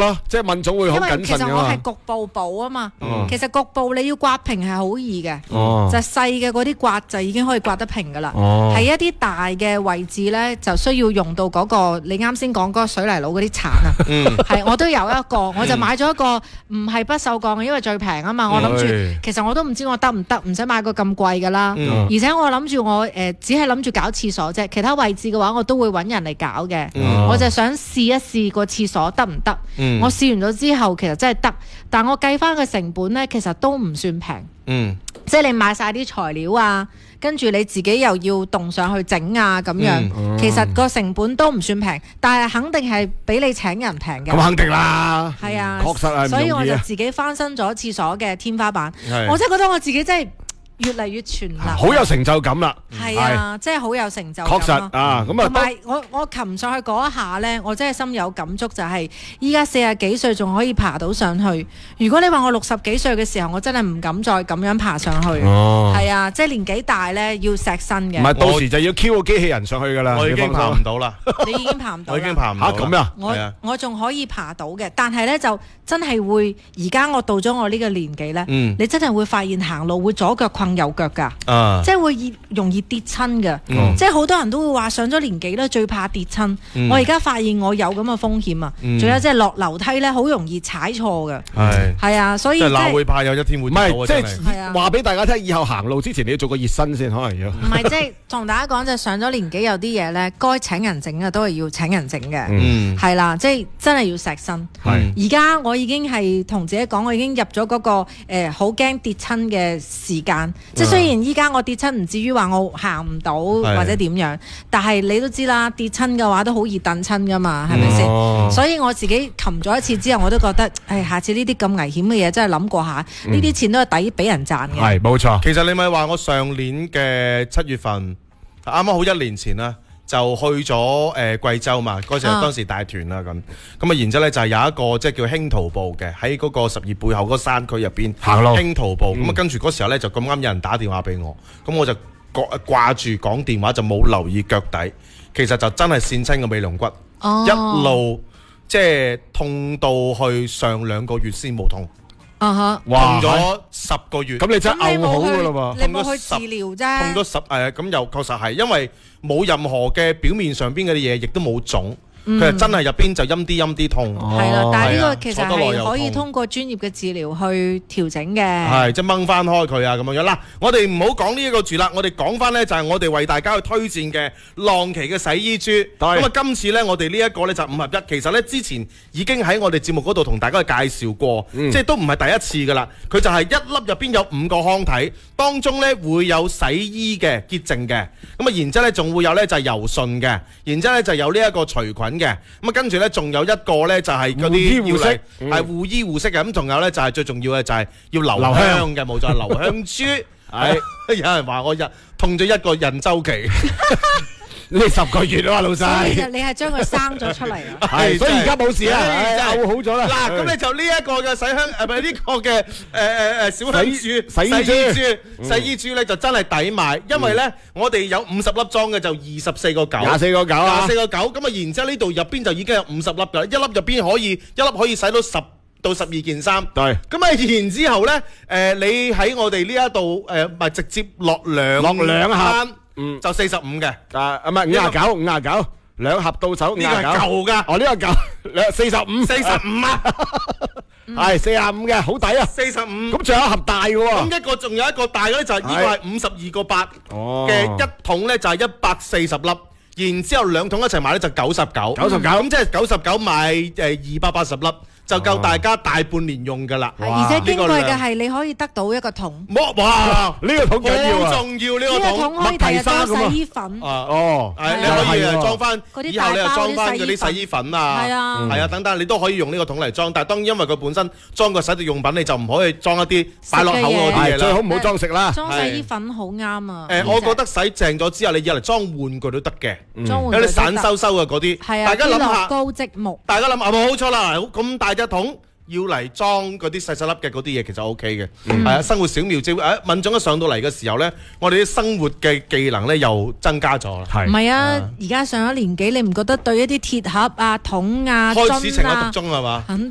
咯，即係問總會好謹慎因為其實我㗎嘛。 係局部補啊嘛，其實局部你要刮平係好易嘅， 哦就細嘅嗰啲刮就已經可以刮得平噶啦。 哦係一啲大嘅位置咧，就需要用到嗰個你啱先講嗰個水泥佬嗰啲鏟啊。係我都有一個，我就買咗一個唔係不鏽鋼嘅，因為最平啊嘛。我諗住其實我都唔知我得唔得，唔使買個咁貴噶啦。而且我諗住我只係諗住搞廁所啫，其他位置嘅話我都會揾人嚟搞嘅。我就想試一試個廁所得唔得。我試完咗之後，其實真係得，但我計翻個成本咧，其實都唔算平。即係你買晒啲材料啊，跟住你自己又要動上去整啊咁樣，其實個成本都唔算平，但係肯定係比你請人平嘅。 咁肯定啦， 係啊， 確實係唔容易啊。 所以我就自己翻新咗廁所嘅天花板，我真係覺得我自己真係越嚟越全能， 好有成就感啦。 係啊，真係好有成就感。 確實啊，咁啊， 同埋我擒上去嗰一下呢，我真係心有感觸，就係依家40幾歲仲可以爬到上去。如果你話我60幾歲嘅時候，我真係唔敢再咁樣爬上去。係啊，即係年紀大呢，要錫身嘅。 唔係到時就要 Q 個機器人上去㗎啦。 我已經爬唔到啦。 你已經爬唔到啦。 我已經爬唔到。 咁啊？ 我仲可以爬到嘅，但係呢，就真係會，而家我到咗我呢個年紀呢，你真係會發現行路會左腳困右腳㗎。即係會容易跌親嘅，即係好多人都會話上咗年紀咧最怕跌親。我而家發現我有咁嘅風險啊，仲有即係落樓梯咧好容易踩錯嘅，係啊，所以即係鬧會怕有一天會跌到啊！ 即係話俾大家聽，以後行路之前你要做個熱身先，可能要。 唔係即係同大家講，就上咗年紀有啲嘢咧，該請人整嘅都係要請人整嘅，係啦，即係真係要錫身。而家我已經係同自己講，我已經入咗嗰個好驚跌親嘅時間，即係雖然依家我跌親唔至於話我行唔到或者點樣，但係你都知啦，跌親嘅話都好易蹬親噶嘛，係咪先？所以我自己擒咗一次之後，我都覺得，下次呢啲咁危險嘅嘢真係諗過下，呢啲錢都係抵俾人賺嘅。 係冇錯。 其實你咪話我上年嘅7月份，啱啱好1年前啦，就去咗貴州嘛，嗰時當時帶團啦咁啊，然之後咧就係有一個即係叫輕徒步嘅，喺嗰個12背後嗰個山區入邊行路輕徒步，咁啊跟住嗰時候咧就咁啱有人打電話俾我，咁我就掛住講電話就冇留意腳底，其實就真係跣親個尾龍骨，一路即係痛到去上2個月先冇痛。痛咗10個月， 咁你真係嘔好噶啦喎！ 你冇去治療啫。 痛咗咁又確實係，因為冇任何嘅表面上邊嗰啲嘢，亦都冇腫。佢係真係入邊就陰啲痛。 係啦，但係呢個其實係可以通過專業嘅治療去調整嘅。 係即係掹翻開佢啊咁樣樣。嗱，我哋唔好講呢一個住啦，我哋講翻呢就係我哋為大家去推薦嘅浪奇嘅洗衣珠。咁啊，今次呢，我哋呢一個呢就5合1。其實呢，之前已經喺我哋節目嗰度同大家去介紹過，即係都唔係第一次噶啦。佢就係一粒入邊有5個腔體，當中呢會有洗衣嘅潔淨嘅，咁啊然之後呢仲會有呢就係柔順嘅，然之後呢就有呢一個除菌嘅，咁啊跟住呢仲有一個呢就係嗰啲要嚟係護衣護色嘅，咁仲有呢就係最重要嘅就係要留香嘅，冇錯，留香珠。係有人話我痛咗1個孕周期。 你10個月啊嘛，老細。 你係將佢生咗出嚟啊？ 係，所以而家冇事啦，嘔好咗啦。 嗱，咁你就呢一個嘅洗香唔係呢個嘅小香珠洗衣珠咧就真係抵買，因為咧我哋有50粒裝嘅就24個9， 24個9啊 ，24個9，咁啊然之後呢度入邊就已經有50粒㗎，一粒入邊一粒可以洗到10到12件衫。 對。 咁啊然之後咧你喺我哋呢一度咪直接落兩盒。就45嘅， 唔係59，兩盒到手59。 呢個係舊㗎， 哦呢個舊45啊，係45嘅，好抵啊，45。咁仲有一盒大嘅喎， 咁仲有一個大嘅咧就係呢個係52個8嘅一桶咧就係140粒，然之後2桶一齊買咧就99，咁即係99買280粒。就夠大家大半年用㗎啦， 而且矜貴嘅係你可以得到一個桶。 哇！ 呢個桶緊要啊， 好重要呢個桶。 呢個桶可以第日裝洗衣粉。 你可以裝翻，以後你又裝翻嗰啲洗衣粉啊，係啊等等，你都可以用呢個桶嚟裝。但係當然因為佢本身裝個洗滌用品，你就唔可以裝一啲擺落口嗰啲嘢啦。最好唔好裝食啦。 裝洗衣粉好啱啊。 我覺得洗淨咗之後，你以嚟裝玩具都得嘅。有啲散收嘅嗰啲， 大家諗下。 高積木。 大家諗下，冇錯啦，咁大隻桶要嚟裝嗰啲細細粒嘅嗰啲嘢，其實 O K 嘅。係啊，生活小妙招。敏總一上到嚟嘅時候咧，我哋啲生活嘅技能咧又增加咗啦。 唔係啊？而家上咗年紀，你唔覺得對一啲鐵盒啊、桶啊、 開始情有獨鍾係嘛？